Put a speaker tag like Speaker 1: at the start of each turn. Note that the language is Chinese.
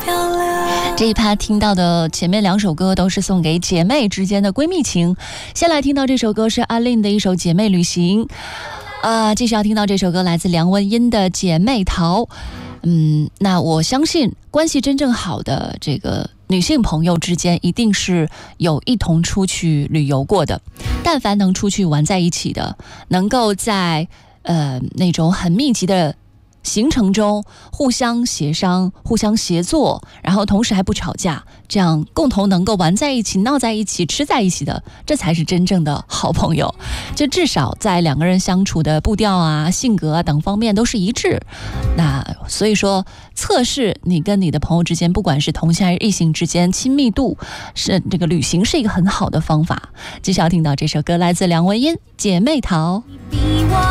Speaker 1: 这一趴听到的前面2首歌都是送给姐妹之间的闺蜜情，先来听到这首歌是阿令的一首《姐妹旅行》，继续要听到这首歌来自梁文音的《姐妹淘》。那我相信关系真正好的这个女性朋友之间一定是有一同出去旅游过的，但凡能出去玩在一起的，能够在那种很密集的行程中互相协商互相协作，然后同时还不吵架，这样共同能够玩在一起闹在一起吃在一起的，这才是真正的好朋友。就至少在2个人相处的步调啊性格啊等方面都是一致。那所以说测试你跟你的朋友之间不管是同性还是异性之间亲密度，是这个旅行是一个很好的方法。接下来听到这首歌来自梁文音《姐妹淘》。